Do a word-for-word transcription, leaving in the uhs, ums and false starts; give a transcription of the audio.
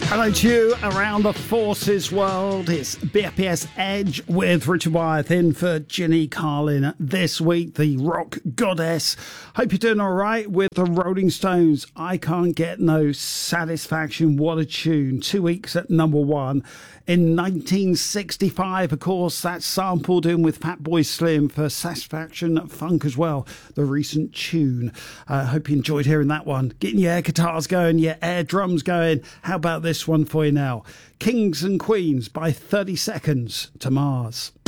Hello to you around the forces world. It's B F P S Edge with Richard Wyeth in for Ginny Carlin this week, the rock goddess. Hope you're doing all right with the Rolling Stones. I Can't Get No Satisfaction. What a tune. Two weeks at number one. In nineteen sixty-five, of course, that's sampled in with Fatboy Slim for Satisfaction Funk as well, the recent tune. I uh, hope you enjoyed hearing that one. Getting your air guitars going, your air drums going. How about this one for you now? Kings and Queens by thirty seconds to Mars.